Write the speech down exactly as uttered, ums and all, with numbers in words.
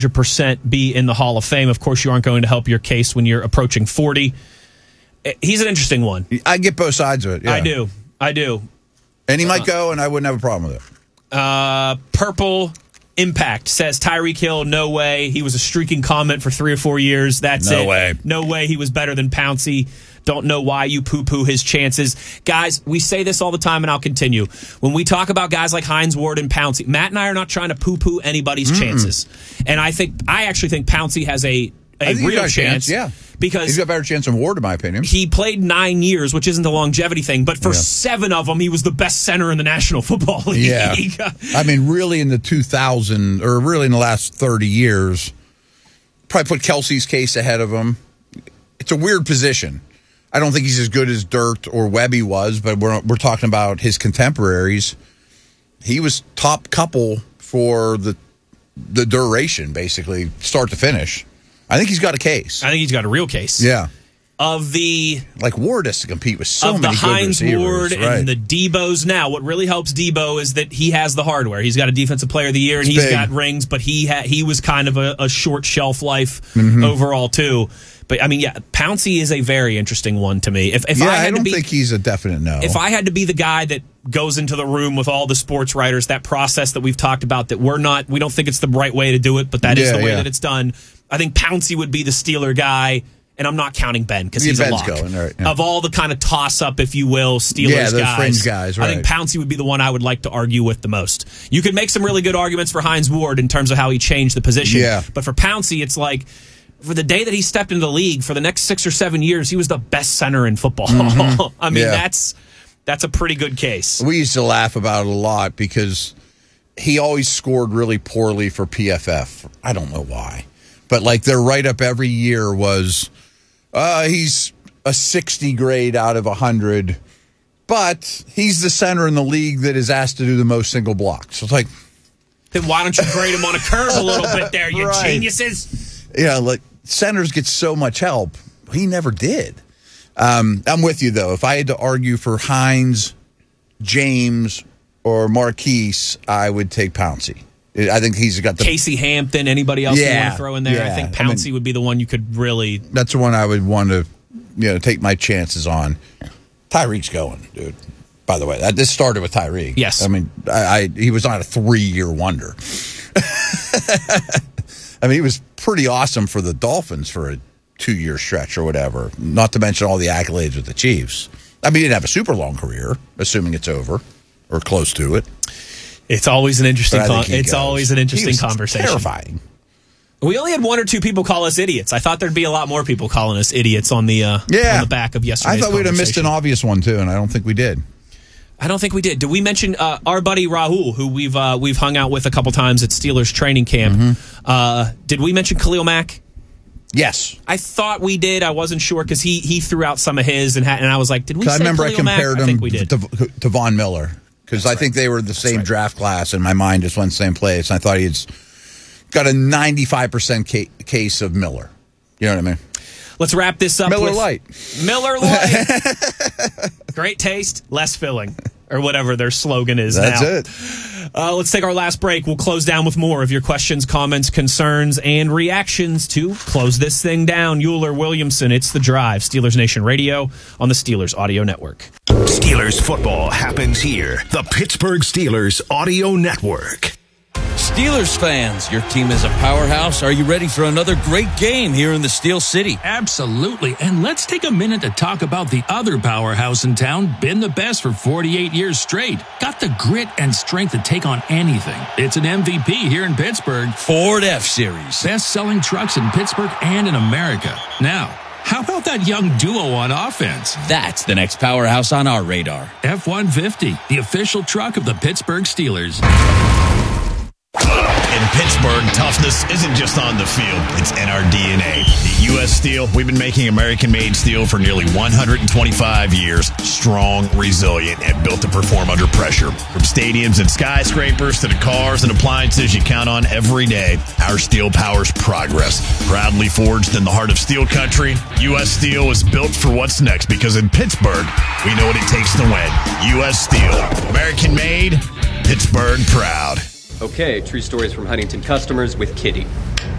one hundred percent be in the Hall of Fame. Of course, you aren't going to help your case when you're approaching forty. He's an interesting one. I get both sides of it. Yeah. I do. I do. And he might go, and I wouldn't have a problem with it. Uh, Purple Impact says Tyreek Hill, no way. He was a streaking comment for three or four years. That's no it. way. No way he was better than Pouncey. Don't know why you poo-poo his chances. Guys, we say this all the time, and I'll continue. When we talk about guys like Hines Ward and Pouncey, Matt and I are not trying to poo-poo anybody's Mm-mm. chances. And I think I actually think Pouncey has a, a real chance. chance. Yeah. Because he's got a better chance than Ward, in my opinion. He played nine years, which isn't the longevity thing, but for yeah. seven of them, he was the best center in the National Football League. Yeah. I mean, really in the two thousand, or really in the last thirty years, probably put Kelsey's case ahead of him. It's a weird position. I don't think he's as good as Dirt or Webby was, but we're we're talking about his contemporaries. He was top couple for the the duration, basically, start to finish. I think he's got a case. I think he's got a real case. Yeah. Of the... Like, Ward has to compete with so of many the good Hines receivers. Ward right. and the Debos now. What really helps Debo is that he has the hardware. He's got a Defensive Player of the Year, and it's he's big. got rings, but he ha- he was kind of a, a short shelf life mm-hmm. overall, too. But, I mean, yeah, Pouncey is a very interesting one to me. If, if yeah, I, had I don't to be, think he's a definite no. If I had to be the guy that goes into the room with all the sports writers, that process that we've talked about, that we're not, we don't think it's the right way to do it, but that yeah, is the way yeah. that it's done, I think Pouncey would be the Steeler guy. And I'm not counting Ben because he's Ben's a lock. Going, right, yeah. Of all the kind of toss-up, if you will, Steelers yeah, those guys, fringe guys right. I think Pouncey would be the one I would like to argue with the most. You could make some really good arguments for Hines Ward in terms of how he changed the position. Yeah. But for Pouncey, it's like, for the day that he stepped into the league, for the next six or seven years, he was the best center in football. Mm-hmm. I mean, yeah. that's that's a pretty good case. We used to laugh about it a lot because he always scored really poorly for P F F. I don't know why. But, like, their write-up every year was... Uh, he's a sixty grade out of one hundred, but he's the center in the league that is asked to do the most single blocks. So it's like... Then why don't you grade him on a curve a little bit there, you right. geniuses? Yeah, like, centers get so much help. He never did. Um, I'm with you, though. If I had to argue for Hines, James, or Marquise, I would take Pouncey. I think he's got the... Casey Hampton, anybody else yeah, you want to throw in there? Yeah. I think Pouncey I mean, would be the one you could really... That's the one I would want to, you know, take my chances on. Tyreek's going, dude. By the way, that, this started with Tyreek. Yes. I mean, I, I he was not a three-year wonder. I mean, he was pretty awesome for the Dolphins for a two-year stretch or whatever, not to mention all the accolades with the Chiefs. I mean, he didn't have a super long career, assuming it's over or close to it. It's always an interesting. Con- it's goes. always an interesting he was conversation. Terrifying. We only had one or two people call us idiots. I thought there'd be a lot more people calling us idiots on the uh, yeah. on the back of yesterday's. I thought we'd have missed an obvious one too, and I don't think we did. I don't think we did. Did we mention uh, our buddy Rahul, who we've uh, we've hung out with a couple times at Steelers training camp? Mm-hmm. Uh, did we mention Khalil Mack? Yes, I thought we did. I wasn't sure because he he threw out some of his, and ha- and I was like, did we? Say I remember Khalil I compared Mack? him I think we did. to, to Von Miller. Because I right. think they were the That's same right. draft class, and my mind just went the same place. And I thought he had got a ninety-five percent ca- case of Miller. You know what I mean? Let's wrap this up Miller with Lite. Miller Lite. Great taste, less filling, or whatever their slogan is That's now. That's it. Uh, let's take our last break. We'll close down with more of your questions, comments, concerns, and reactions to close this thing down. Euler Williamson, it's The Drive, Steelers Nation Radio on the Steelers Audio Network. Steelers football happens here. The Pittsburgh Steelers Audio Network. Steelers fans, your team is a powerhouse. Are you ready for another great game here in the Steel City? Absolutely. And let's take a minute to talk about the other powerhouse in town, been the best for forty-eight years straight. Got the grit and strength to take on anything. It's an M V P here in Pittsburgh. Ford F-Series. Best-selling trucks in Pittsburgh and in America. Now, how about that young duo on offense? That's the next powerhouse on our radar. F one fifty, the official truck of the Pittsburgh Steelers. In Pittsburgh, toughness isn't just on the field, it's in our D N A. At U S Steel, we've been making American-made steel for nearly one hundred twenty-five years. Strong, resilient, and built to perform under pressure. From stadiums and skyscrapers to the cars and appliances you count on every day, our steel powers progress. Proudly forged in the heart of steel country, U S Steel is built for what's next because in Pittsburgh, we know what it takes to win. U S Steel. American-made, Pittsburgh proud. Okay, true stories from Huntington customers with Kitty.